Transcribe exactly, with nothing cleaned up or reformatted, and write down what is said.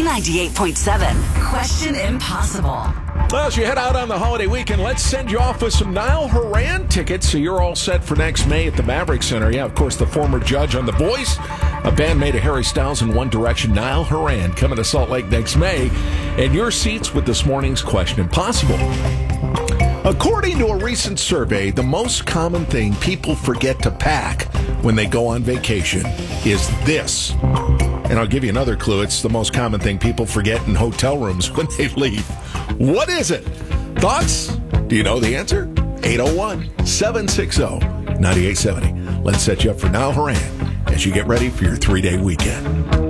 B ninety-eight point seven. Question Impossible. Well, as you head out on the holiday weekend, let's send you off with some Niall Horan tickets so you're all set for next May at the Maverick Center. Yeah, of course, the former judge on The Voice, a bandmate of Harry Styles and One Direction, Niall Horan, coming to Salt Lake next May. And your seats with this morning's Question Impossible. According to a recent survey, the most common thing people forget to pack when they go on vacation is this. And I'll give you another clue. It's the most common thing people forget in hotel rooms when they leave. What is it? Thoughts? Do you know the answer? eight oh one, seven six oh, nine eight seven oh. Let's set you up for Niall Horan as you get ready for your three-day weekend.